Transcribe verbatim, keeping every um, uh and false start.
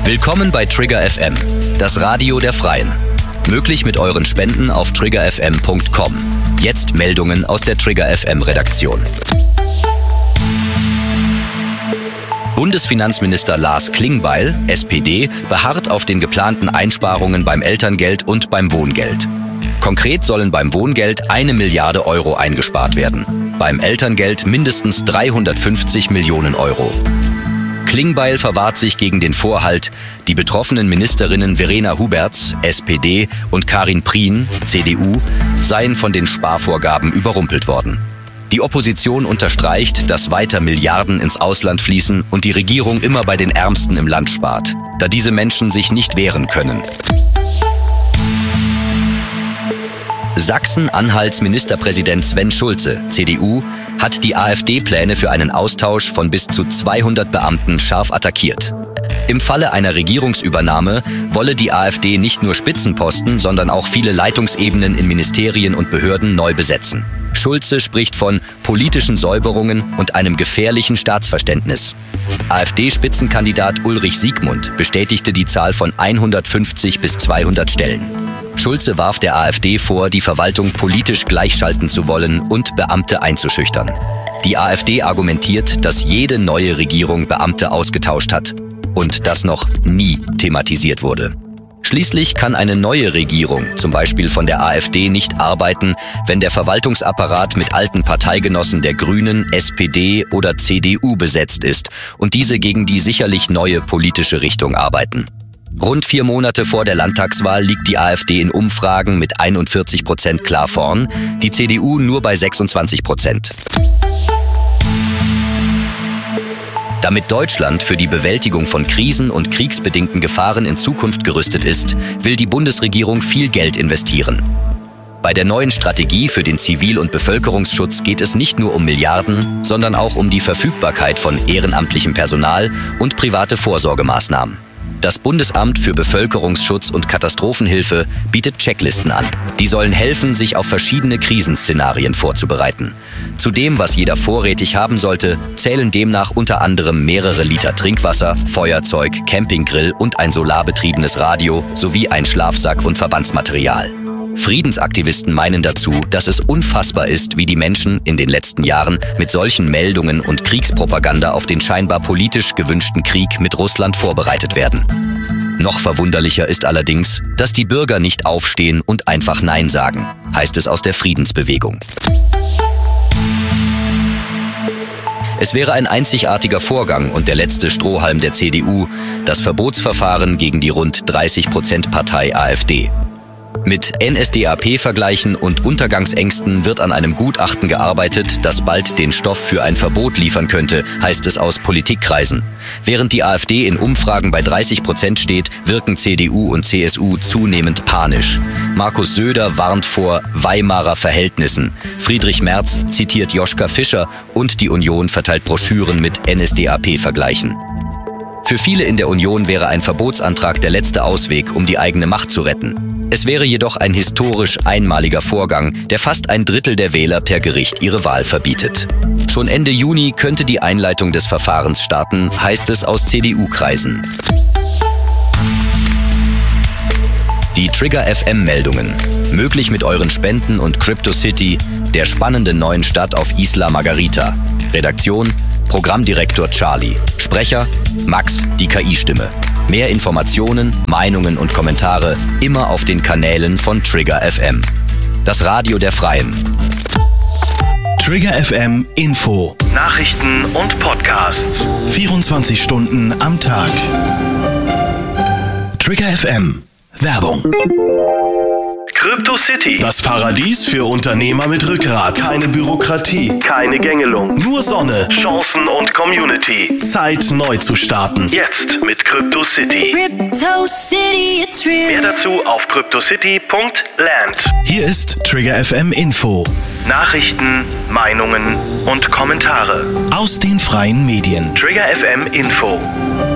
Willkommen bei Trigger F M, das Radio der Freien. Möglich mit euren Spenden auf trigger f m punkt com. Jetzt Meldungen aus der Trigger F M Redaktion. Bundesfinanzminister Lars Klingbeil, S P D, beharrt auf den geplanten Einsparungen beim Elterngeld und beim Wohngeld. Konkret sollen beim Wohngeld eine Milliarde Euro eingespart werden. Beim Elterngeld mindestens dreihundertfünfzig Millionen Euro. Klingbeil verwahrt sich gegen den Vorhalt, die betroffenen Ministerinnen Verena Huberts, S P D, und Karin Prien, C D U, seien von den Sparvorgaben überrumpelt worden. Die Opposition unterstreicht, dass weiter Milliarden ins Ausland fließen und die Regierung immer bei den Ärmsten im Land spart, da diese Menschen sich nicht wehren können. Sachsen-Anhalts Ministerpräsident Sven Schulze, C D U, hat die AfD-Pläne für einen Austausch von bis zu zweihundert Beamten scharf attackiert. Im Falle einer Regierungsübernahme wolle die AfD nicht nur Spitzenposten, sondern auch viele Leitungsebenen in Ministerien und Behörden neu besetzen. Schulze spricht von politischen Säuberungen und einem gefährlichen Staatsverständnis. AfD-Spitzenkandidat Ulrich Siegmund bestätigte die Zahl von hundertfünfzig bis zweihundert Stellen. Schulze warf der AfD vor, die Verwaltung politisch gleichschalten zu wollen und Beamte einzuschüchtern. Die AfD argumentiert, dass jede neue Regierung Beamte ausgetauscht hat und das noch nie thematisiert wurde. Schließlich kann eine neue Regierung, zum Beispiel von der AfD, nicht arbeiten, wenn der Verwaltungsapparat mit alten Parteigenossen der Grünen, S P D oder C D U besetzt ist und diese gegen die sicherlich neue politische Richtung arbeiten. Rund vier Monate vor der Landtagswahl liegt die AfD in Umfragen mit einundvierzig Prozent klar vorn, die C D U nur bei sechsundzwanzig Prozent. Damit Deutschland für die Bewältigung von Krisen und kriegsbedingten Gefahren in Zukunft gerüstet ist, will die Bundesregierung viel Geld investieren. Bei der neuen Strategie für den Zivil- und Bevölkerungsschutz geht es nicht nur um Milliarden, sondern auch um die Verfügbarkeit von ehrenamtlichem Personal und private Vorsorgemaßnahmen. Das Bundesamt für Bevölkerungsschutz und Katastrophenhilfe bietet Checklisten an. Die sollen helfen, sich auf verschiedene Krisenszenarien vorzubereiten. Zu dem, was jeder vorrätig haben sollte, zählen demnach unter anderem mehrere Liter Trinkwasser, Feuerzeug, Campinggrill und ein solarbetriebenes Radio sowie ein Schlafsack und Verbandsmaterial. Friedensaktivisten meinen dazu, dass es unfassbar ist, wie die Menschen in den letzten Jahren mit solchen Meldungen und Kriegspropaganda auf den scheinbar politisch gewünschten Krieg mit Russland vorbereitet werden. Noch verwunderlicher ist allerdings, dass die Bürger nicht aufstehen und einfach Nein sagen, heißt es aus der Friedensbewegung. Es wäre ein einzigartiger Vorgang und der letzte Strohhalm der C D U, das Verbotsverfahren gegen die rund dreißig Prozent Partei AfD. Mit N S D A P-Vergleichen und Untergangsängsten wird an einem Gutachten gearbeitet, das bald den Stoff für ein Verbot liefern könnte, heißt es aus Politikkreisen. Während die AfD in Umfragen bei dreißig Prozent steht, wirken C D U und C S U zunehmend panisch. Markus Söder warnt vor Weimarer Verhältnissen. Friedrich Merz zitiert Joschka Fischer und die Union verteilt Broschüren mit N S D A P-Vergleichen. Für viele in der Union wäre ein Verbotsantrag der letzte Ausweg, um die eigene Macht zu retten. Es wäre jedoch ein historisch einmaliger Vorgang, der fast ein Drittel der Wähler per Gericht ihre Wahl verbietet. Schon Ende Juni könnte die Einleitung des Verfahrens starten, heißt es aus C D U-Kreisen. Die Trigger F M-Meldungen. Möglich mit euren Spenden und CryptoCity, der spannenden neuen Stadt auf Isla Margarita. Redaktion: Programmdirektor Charlie. Sprecher: Max, die K I-Stimme. Mehr Informationen, Meinungen und Kommentare immer auf den Kanälen von Trigger F M. Das Radio der Freien. Trigger F M Info. Nachrichten und Podcasts. vierundzwanzig Stunden am Tag. Trigger F M. Werbung. CryptoCity. Das Paradies für Unternehmer mit Rückgrat. Keine Bürokratie. Keine Gängelung. Nur Sonne. Chancen und Community. Zeit, neu zu starten. Jetzt mit CryptoCity. CryptoCity, it's real. Mehr dazu auf cryptocity punkt land. Hier ist Trigger F M Info. Nachrichten, Meinungen und Kommentare aus den freien Medien. Trigger F M Info.